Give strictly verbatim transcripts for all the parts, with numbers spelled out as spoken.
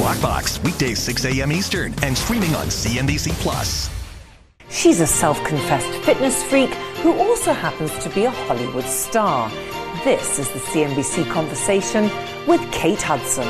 Squawk Box, weekdays six a.m. Eastern, and streaming on C N B C Plus. She's a self-confessed fitness freak who also happens to be a Hollywood star. This is the C N B C Conversation with Kate Hudson.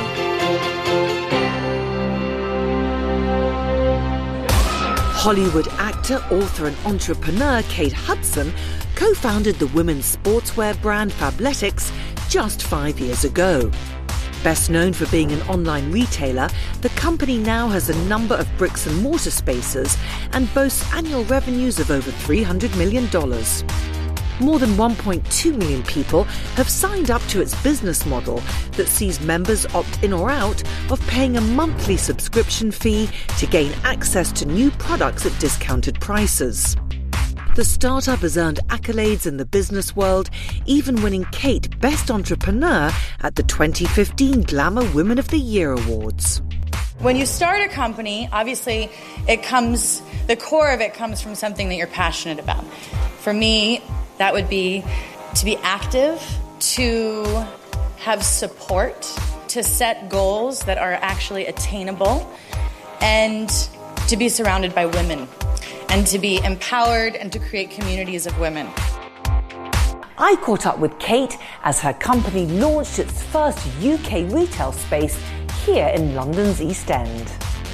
Hollywood actor, author and entrepreneur Kate Hudson co-founded the women's sportswear brand Fabletics just five years ago. Best known for being an online retailer, the company now has a number of bricks and mortar spaces and boasts annual revenues of over three hundred million dollars. More than one point two million people have signed up to its business model that sees members opt in or out of paying a monthly subscription fee to gain access to new products at discounted prices. The startup has earned accolades in the business world, even winning Kate Best Entrepreneur at the twenty fifteen Glamour Women of the Year Awards. When you start a company, obviously it comes, the core of it comes from something that you're passionate about. For me, that would be to be active, to have support, to set goals that are actually attainable, and to be surrounded by women, and to be empowered and to create communities of women. I caught up with Kate as her company launched its first U K retail space here in London's East End.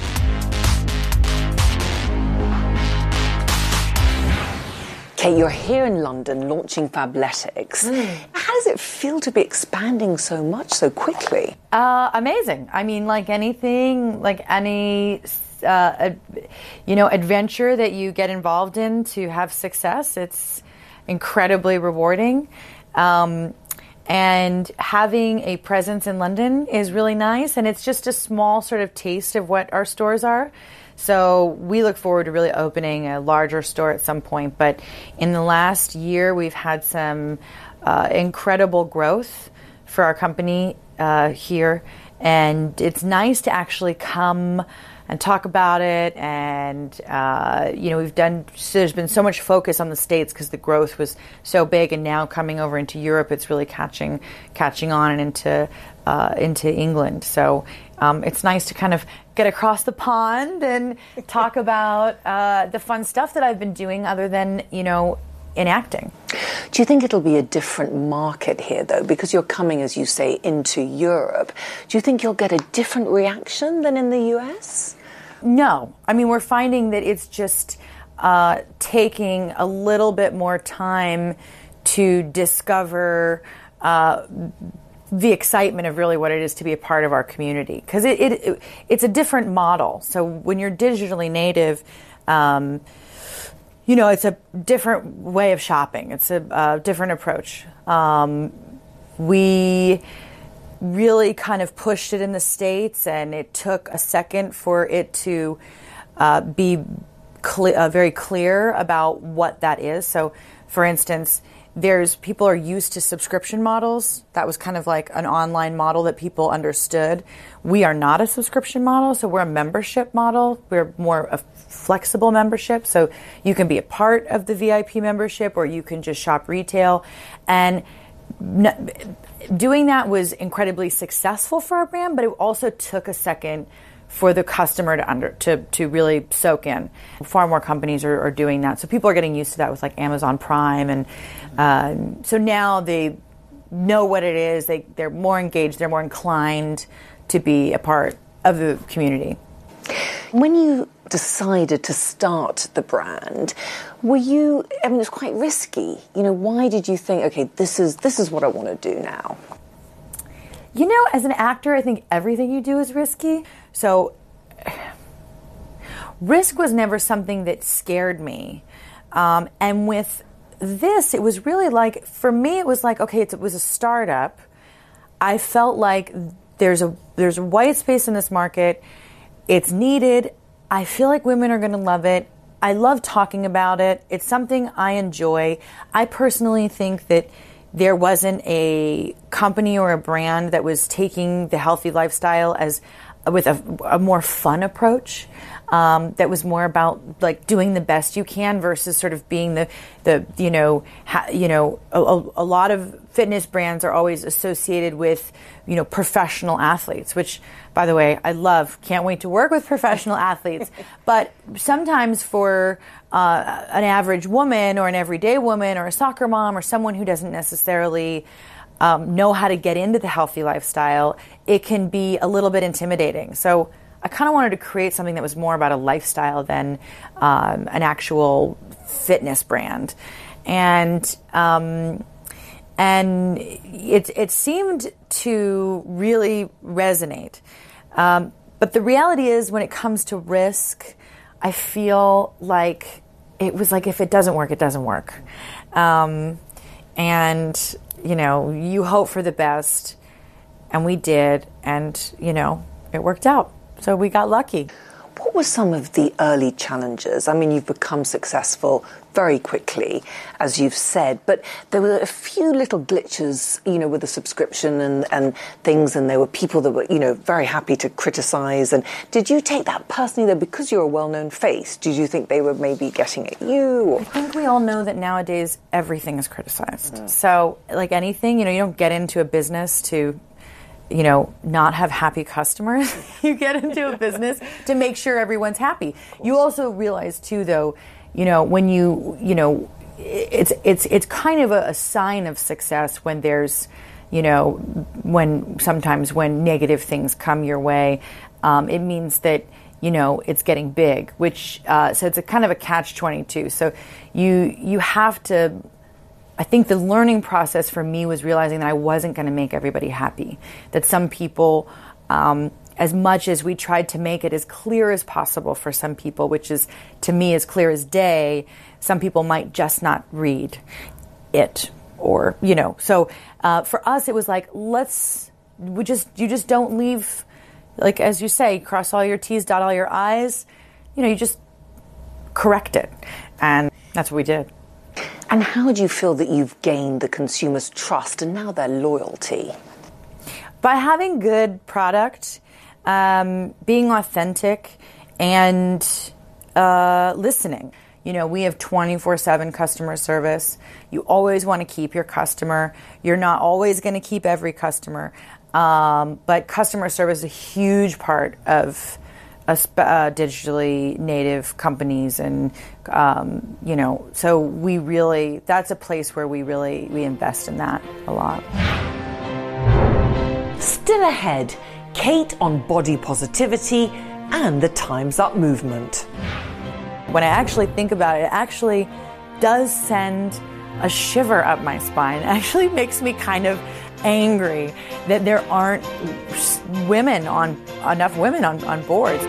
Kate, you're here in London launching Fabletics. Mm. How does it feel to be expanding so much so quickly? Uh, amazing. I mean, like anything, like any, uh, ad, you know, adventure that you get involved in to have success, it's incredibly rewarding. Um, and having a presence in London is really nice. And it's just a small sort of taste of what our stores are. So we look forward to really opening a larger store at some point. But in the last year, we've had some uh, incredible growth for our company uh, here. And it's nice to actually come and talk about it. And, uh, you know, we've done, so there's been so much focus on the States because the growth was so big. And now coming over into Europe, it's really catching catching on and into, uh, into England. So um, it's nice to kind of get across the pond and talk about uh, the fun stuff that I've been doing other than, you know, in acting. Do you think it'll be a different market here, though, because you're coming, as you say, into Europe? Do you think you'll get a different reaction than in the U S? No. I mean, we're finding that it's just uh, taking a little bit more time to discover uh, the excitement of really what it is to be a part of our community. Because it, it, it it's a different model. So when you're digitally native, um, you know, it's a different way of shopping. It's a uh, different approach. Um, we really kind of pushed it in the States, and it took a second for it to uh, be cle- uh, very clear about what that is. So, for instance, there's people are used to subscription models. That was kind of like an online model that people understood. We are not a subscription model, so we're a membership model. We're more a flexible membership, so you can be a part of the V I P membership or you can just shop retail. And n- doing that was incredibly successful for our brand, but it also took a second for the customer to under to, to really soak in. Far more companies are, are doing that. So people are getting used to that with like Amazon Prime. And um, so now they know what it is. They, they're more engaged. They're more inclined to be a part of the community. When you decided to start the brand, were you, I mean, it's quite risky. You know, why did you think, okay, this is this is what I want to do now? You know, as an actor, I think everything you do is risky. So risk was never something that scared me. Um, and with this, it was really like, for me, it was like, okay, it was a startup. I felt like there's a there's a white space in this market. It's needed. I feel like women are going to love it. I love talking about it. It's something I enjoy. I personally think that there wasn't a company or a brand that was taking the healthy lifestyle as with a, a more fun approach. Um, that was more about like doing the best you can versus sort of being the, the you know, ha, you know, a, a lot of fitness brands are always associated with, you know, professional athletes, which, by the way, I love. Can't wait to work with professional athletes. But sometimes for uh, an average woman or an everyday woman or a soccer mom or someone who doesn't necessarily um, know how to get into the healthy lifestyle, it can be a little bit intimidating. So I kind of wanted to create something that was more about a lifestyle than um, an actual fitness brand, and um, and it it seemed to really resonate. Um, but the reality is, when it comes to risk, I feel like it was like if it doesn't work, it doesn't work, um, and you know, you hope for the best, and we did, and you know, it worked out. So we got lucky. What were some of the early challenges? I mean, you've become successful very quickly, as you've said, but there were a few little glitches, you know, with the subscription and, and things, and there were people that were, you know, very happy to criticize. And did you take that personally, though, because you're a well-known face? Did you think they were maybe getting at you? Or? I think we all know that nowadays everything is criticized. Mm. So, like anything, you know, you don't get into a business to you know, not have happy customers. You get into a business to make sure everyone's happy. You also realize too, though, you know, when you, you know, it's it's it's kind of a, a sign of success when there's, you know, when sometimes when negative things come your way, um, it means that, you know, it's getting big. Which uh, so it's a kind of a catch twenty-two. So you you have to. I think the learning process for me was realizing that I wasn't going to make everybody happy. That some people, um, as much as we tried to make it as clear as possible for some people, which is to me as clear as day, some people might just not read it, or you know. So uh, for us, it was like let's we just you just don't leave, like as you say, cross all your T's, dot all your I's. You know, you just correct it, and that's what we did. And how do you feel that you've gained the consumer's trust and now their loyalty? By having good product, um, being authentic, and uh, listening. You know, we have twenty-four seven customer service. You always want to keep your customer. You're not always going to keep every customer. Um, but customer service is a huge part of Uh, uh, digitally native companies, and um, you know, so we really that's a place where we really we invest in that a lot. Still ahead, Kate on body positivity and the Time's Up movement. When I actually think about it, it actually does send a shiver up my spine. It actually makes me kind of angry that there aren't women on enough women on, on boards.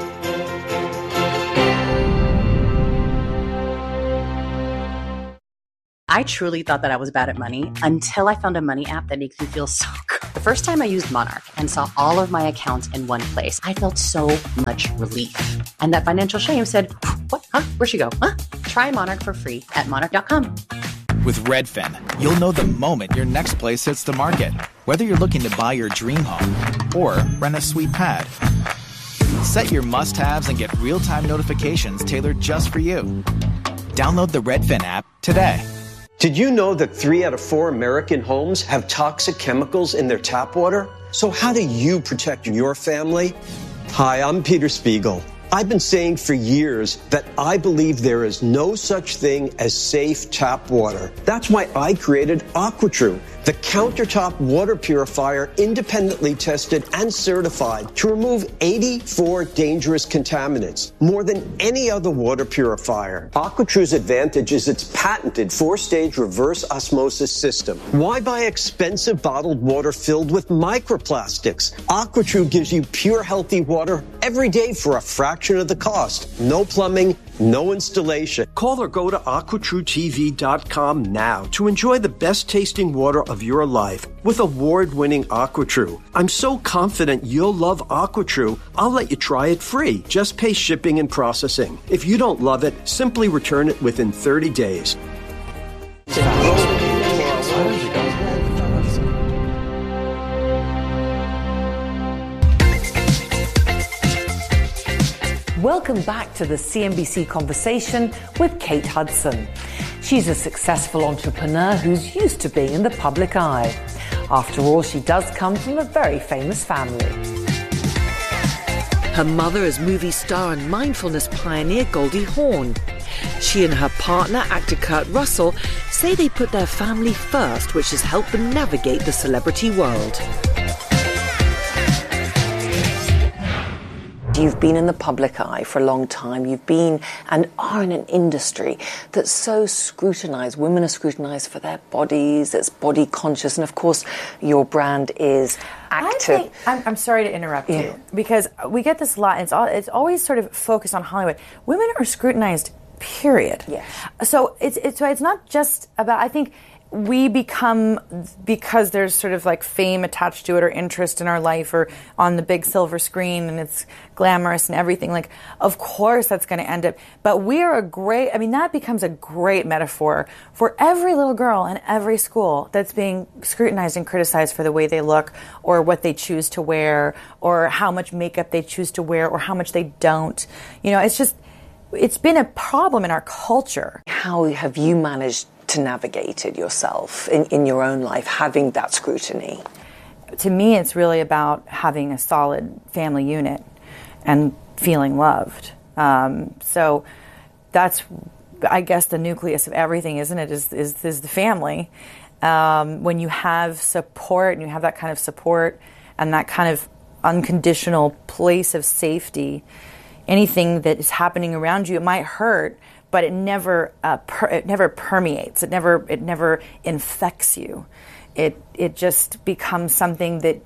I truly thought that I was bad at money until I found a money app that makes me feel so good. The first time I used Monarch and saw all of my accounts in one place, I felt so much relief. And that financial shame said, what? Huh? Where'd she go? Huh? Try Monarch for free at monarch dot com. With Redfin, you'll know the moment your next place hits the market, whether you're looking to buy your dream home or rent a sweet pad. Set your must-haves and get real-time notifications tailored just for you. Download the Redfin app today. Did you know that three out of four American homes have toxic chemicals in their tap water? So how do you protect your family? Hi, I'm Peter Spiegel. I've been saying for years that I believe there is no such thing as safe tap water. That's why I created AquaTrue, the countertop water purifier independently tested and certified to remove eighty-four dangerous contaminants, more than any other water purifier. AquaTrue's advantage is its patented four-stage reverse osmosis system. Why buy expensive bottled water filled with microplastics? AquaTrue gives you pure, healthy water every day for a fraction of the cost. No plumbing, no installation. Call or go to aqua true T V dot com now to enjoy the best tasting water of your life with award-winning AquaTrue. I'm so confident you'll love AquaTrue, I'll let you try it free. Just pay shipping and processing. If you don't love it, simply return it within thirty days. Welcome back to the C N B C Conversation with Kate Hudson. She's a successful entrepreneur who's used to being in the public eye. After all, she does come from a very famous family. Her mother is movie star and mindfulness pioneer Goldie Hawn. She and her partner, actor Kurt Russell, say they put their family first, which has helped them navigate the celebrity world. You've been in the public eye for a long time. You've been and are in an industry that's so scrutinised. Women are scrutinised for their bodies. It's body conscious. And of course, your brand is active. I think, I'm, I'm sorry to interrupt yeah. you, because we get this a lot. It's, all, it's always sort of focused on Hollywood. Women are scrutinised, period. Yes. So it's, it's, so it's not just about, I think, we become, because there's sort of like fame attached to it or interest in our life or on the big silver screen and it's glamorous and everything, like, of course that's going to end up, but we are a great, I mean, that becomes a great metaphor for every little girl in every school that's being scrutinized and criticized for the way they look or what they choose to wear or how much makeup they choose to wear or how much they don't. You know, it's just, it's been a problem in our culture. How have you managed to navigate it yourself in, in your own life, having that scrutiny? To me, it's really about having a solid family unit and feeling loved. Um, so that's, I guess, the nucleus of everything, isn't it, is, is, is the family. Um, when you have support and you have that kind of support and that kind of unconditional place of safety, anything that is happening around you, it might hurt, but it never uh, per, it never permeates. It never it never infects you. It it just becomes something that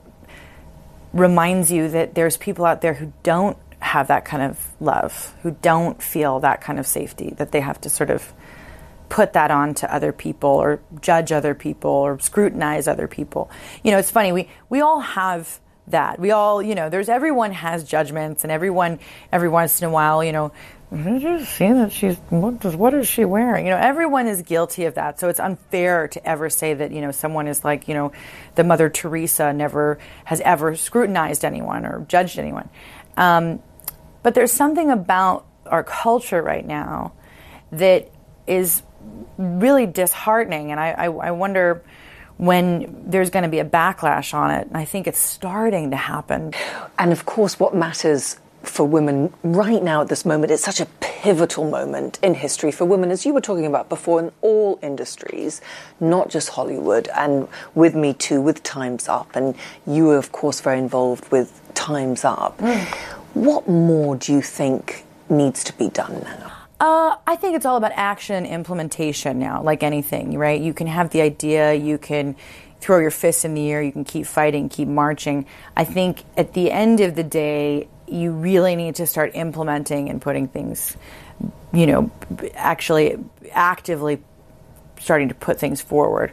reminds you that there's people out there who don't have that kind of love, who don't feel that kind of safety, that they have to sort of put that on to other people or judge other people or scrutinize other people. You know, it's funny, we, we all have that. We all, you know, there's everyone has judgments and everyone every once in a while, you know, did you see that she's, what, does, what is she wearing? You know, everyone is guilty of that. So it's unfair to ever say that, you know, someone is like, you know, the Mother Teresa never has ever scrutinized anyone or judged anyone. Um, but there's something about our culture right now that is really disheartening. And I, I, I wonder when there's going to be a backlash on it. And I think it's starting to happen. And of course, what matters for women right now at this moment, it's such a pivotal moment in history for women, as you were talking about before, in all industries, not just Hollywood, and with Me Too, with Time's Up, and you were, of course, very involved with Time's Up. Mm. What more do you think needs to be done now? Uh, I think it's all about action and implementation now, like anything, right? You can have the idea, you can throw your fists in the air, you can keep fighting, keep marching. I think at the end of the day, you really need to start implementing and putting things, you know, actually actively starting to put things forward.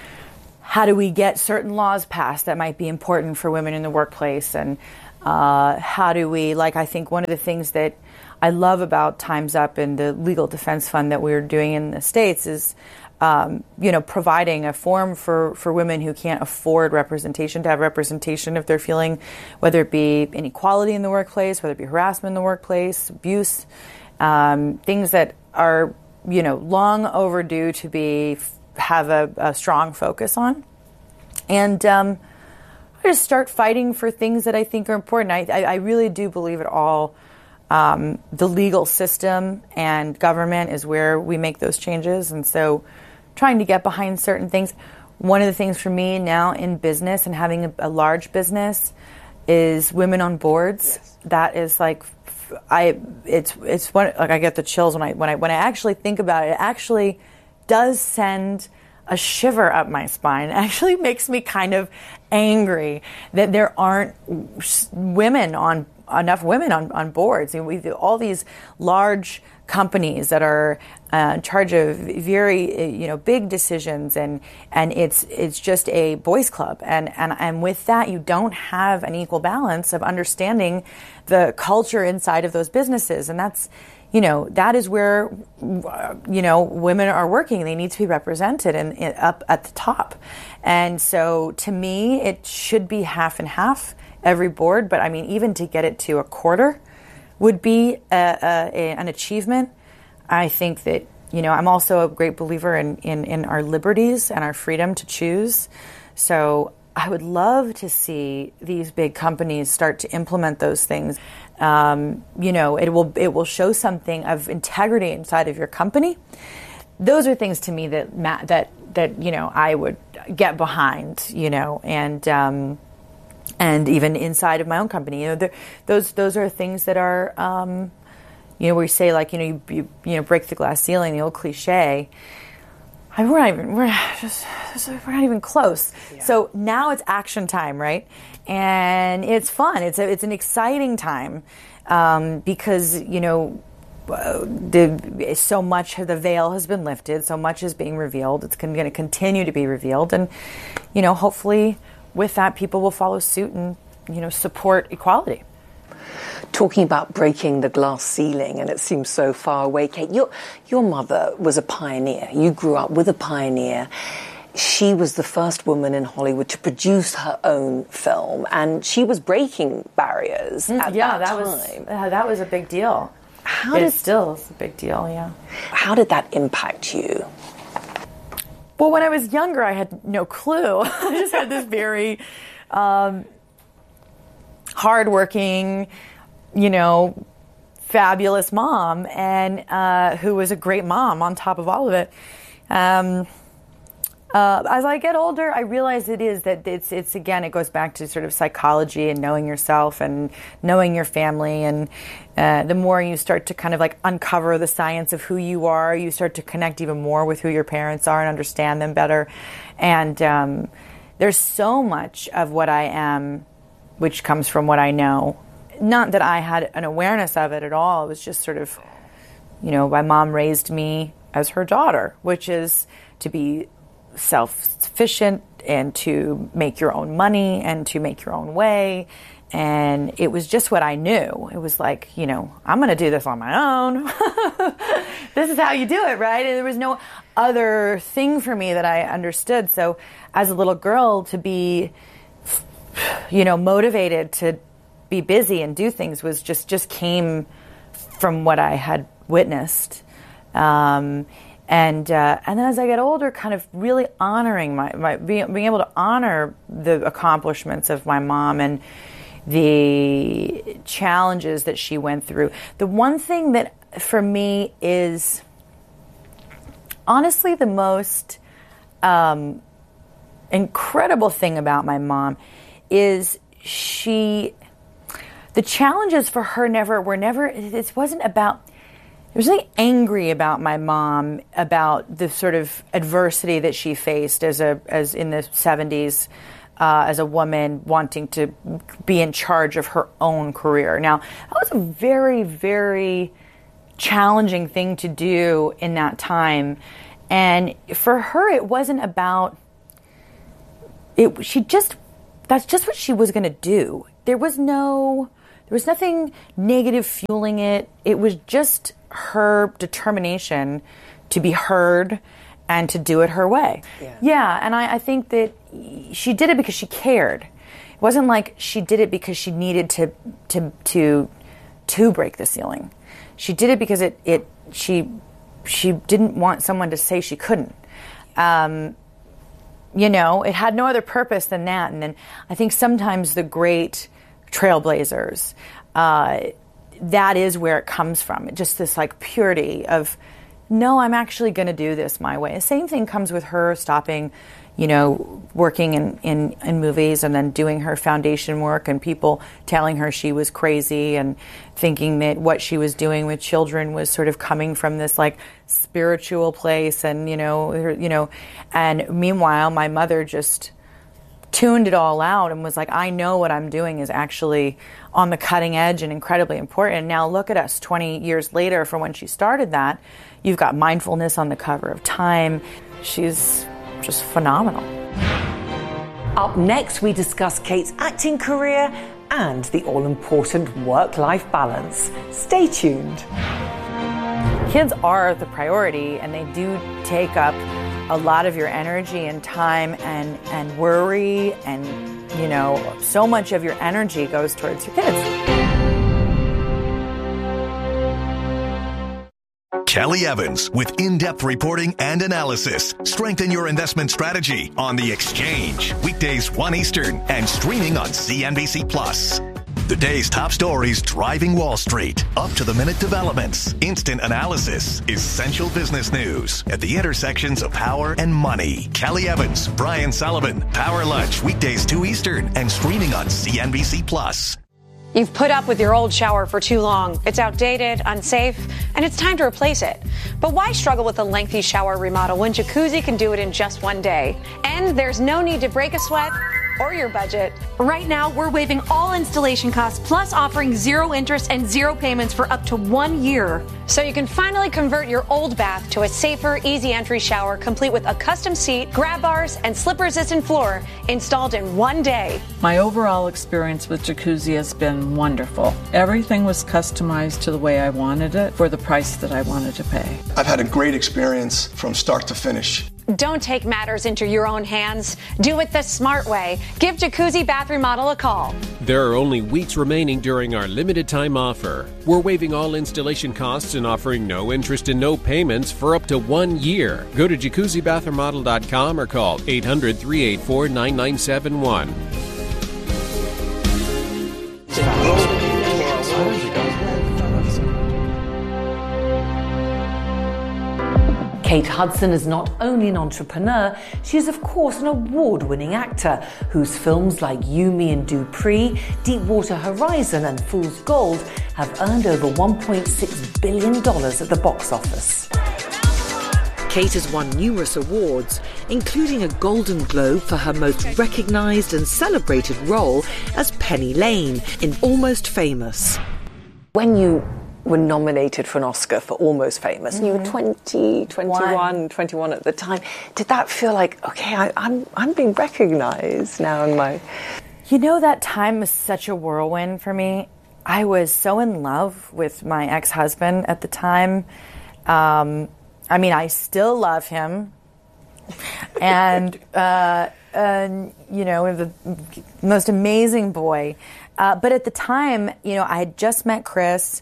How do we get certain laws passed that might be important for women in the workplace? And uh, how do we, like, I think one of the things that I love about Time's Up and the Legal Defense Fund that we're doing in the States is, um, you know, providing a forum for, for women who can't afford representation to have representation if they're feeling, whether it be inequality in the workplace, whether it be harassment in the workplace, abuse, um, things that are, you know, long overdue to be, have a, a strong focus on. And um, I just start fighting for things that I think are important. I, I, I really do believe it all. Um, the legal system and government is where we make those changes. And so trying to get behind certain things. One of the things for me now in business and having a, a large business is women on boards. Yes. That is like, I, it's, it's one, like I get the chills when I, when I, when I actually think about it. It actually does send a shiver up my spine. It actually makes me kind of angry that there aren't women on enough women on, on boards. You know, we all these large companies that are uh, in charge of very, you know, big decisions, and and it's it's just a boys' club, and and and with that, you don't have an equal balance of understanding the culture inside of those businesses, and that's, you know, that is where, you know, women are working. They need to be represented and up at the top, and so to me, it should be half and half every board. But I mean, even to get it to a quarter would be a, a, an achievement. I think that, you know, I'm also a great believer in, in, in our liberties and our freedom to choose. So I would love to see these big companies start to implement those things. Um, you know, it will it will show something of integrity inside of your company. Those are things to me that that that you know I would get behind. You know, and um, and even inside of my own company, you know, those those are things that are. Um, You know, we say, like, you know, you, you you know, break the glass ceiling, the old cliche. I, we're not even we're just we're not even close. Yeah. So now it's action time, right? And it's fun. It's a, it's an exciting time um, because you know the so much of the veil has been lifted, so much is being revealed. It's going to continue to be revealed, and you know, hopefully, with that, people will follow suit and you know support equality. Talking about breaking the glass ceiling, and it seems so far away, Kate, your, your mother was a pioneer. You grew up with a pioneer. She was the first woman in Hollywood to produce her own film, and she was breaking barriers mm, at yeah, that, that time. Was, uh, that was a big deal. How it did, still is a big deal, yeah. How did that impact you? Well, when I was younger, I had no clue. I just had this very um, hardworking, you know, fabulous mom, and uh, who was a great mom on top of all of it. Um, uh, as I get older, I realize it is that it's it's again, it goes back to sort of psychology and knowing yourself and knowing your family, and uh, the more you start to kind of like uncover the science of who you are, you start to connect even more with who your parents are and understand them better. And um, there's so much of what I am, which comes from what I know. Not that I had an awareness of it at all. It was just sort of, you know, my mom raised me as her daughter, which is to be self-sufficient and to make your own money and to make your own way. And it was just what I knew. It was like, you know, I'm going to do this on my own. This is how you do it, right? And there was no other thing for me that I understood. So as a little girl, to be, you know, motivated to be busy and do things was just just came from what I had witnessed, um, and uh, and then as I get older, kind of really honoring my, my being, being able to honor the accomplishments of my mom and the challenges that she went through. The one thing that for me is honestly the most um, incredible thing about my mom is she. The challenges for her never were never, it wasn't about, there was nothing angry about my mom, about the sort of adversity that she faced as a as in the seventies uh, as a woman wanting to be in charge of her own career. Now, that was a very, very challenging thing to do in that time. And for her, it wasn't about, it. she just, that's just what she was going to do. There was no... There was nothing negative fueling it. It was just her determination to be heard and to do it her way. Yeah, yeah and I, I think that she did it because she cared. It wasn't like she did it because she needed to to to to break the ceiling. She did it because it, it she she didn't want someone to say she couldn't. Um, you know, it had no other purpose than that. And then I think sometimes the great trailblazers, uh, that is where it comes from. Just this like purity of, no, I'm actually going to do this my way. The same thing comes with her stopping, you know, working in, in, in movies and then doing her foundation work and people telling her she was crazy and thinking that what she was doing with children was sort of coming from this like spiritual place and, you know, her, you know, and meanwhile my mother just tuned it all out and was like, I know what I'm doing is actually on the cutting edge and incredibly important. And now look at us twenty years later from when she started that. You've got Mindfulness on the cover of Time. She's just phenomenal. Up next, we discuss Kate's acting career and the all-important work-life balance. Stay tuned. Kids are the priority, and they do take up a lot of your energy and time and, and worry, and, you know, so much of your energy goes towards your kids. Kelly Evans with in-depth reporting and analysis. Strengthen your investment strategy on The Exchange. Weekdays one Eastern and streaming on C N B C Plus. The day's top stories driving Wall Street. Up-to-the-minute developments. Instant analysis. Essential business news. At the intersections of power and money. Kelly Evans, Brian Sullivan. Power Lunch. Weekdays two Eastern and streaming on C N B C Plus. You've put up with your old shower for too long. It's outdated, unsafe, and it's time to replace it. But why struggle with a lengthy shower remodel when Jacuzzi can do it in just one day? And there's no need to break a sweat or your budget. Right now, we're waiving all installation costs, plus offering zero interest and zero payments for up to one year. So you can finally convert your old bath to a safer, easy entry shower, complete with a custom seat, grab bars, and slip-resistant floor installed in one day. My overall experience with Jacuzzi has been wonderful. Everything was customized to the way I wanted it for the price that I wanted to pay. I've had a great experience from start to finish. Don't take matters into your own hands. Do it the smart way. Give Jacuzzi Bath Remodel a call. There are only weeks remaining during our limited time offer. We're waiving all installation costs and offering no interest and no payments for up to one year. Go to jacuzzi bath remodel dot com or call eight hundred, three eight four, nine nine seven one. Kate Hudson is not only an entrepreneur, she is of course an award-winning actor whose films like You, Me and Dupree, Deepwater Horizon and Fool's Gold have earned over one point six billion dollars at the box office. Kate has won numerous awards, including a Golden Globe for her most recognised and celebrated role as Penny Lane in Almost Famous. When you were nominated for an Oscar for Almost Famous, mm-hmm. and you were twenty, twenty-one, twenty-one at the time, did that feel like, okay, I, I'm I'm being recognised now in my... You know, that time was such a whirlwind for me. I was so in love with my ex-husband at the time. Um, I mean, I still love him. And, uh, and you know, the most amazing boy. Uh, but at the time, you know, I had just met Chris.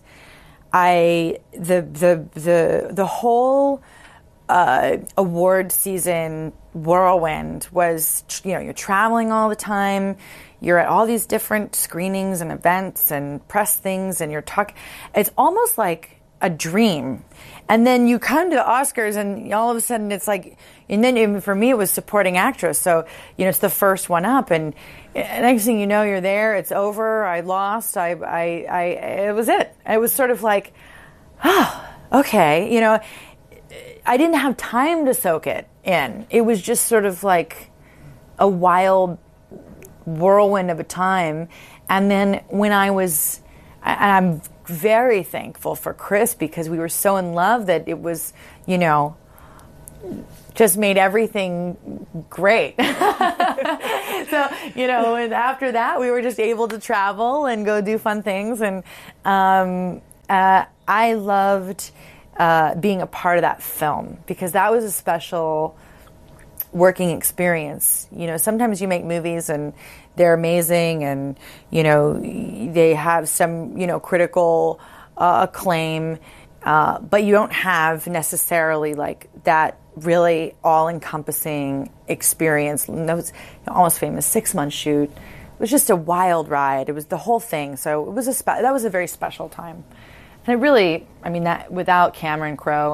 I the the the the whole uh, award season whirlwind was, you know, you're traveling all the time, you're at all these different screenings and events and press things, and you're talking. It's almost like a dream, and then you come to the Oscars, and all of a sudden it's like, and then even for me it was supporting actress, so you know it's the first one up, and. Next thing you know, you're there. It's over. I lost. I, I, I. It was it. It was sort of like, oh, okay. You know, I didn't have time to soak it in. It was just sort of like a wild whirlwind of a time. And then when I was, and I'm very thankful for Chris because we were so in love that it was, you know, just made everything great. So, you know, and after that, we were just able to travel and go do fun things. And um, uh, I loved uh, being a part of that film because that was a special working experience. You know, sometimes you make movies and they're amazing and, you know, they have some, you know, critical uh, acclaim, uh, but you don't have necessarily like that really all-encompassing experience. Those Almost Famous six-month shoot. It was just a wild ride. It was the whole thing. So it was a spe- that was a very special time. And it really, I mean, that without Cameron Crowe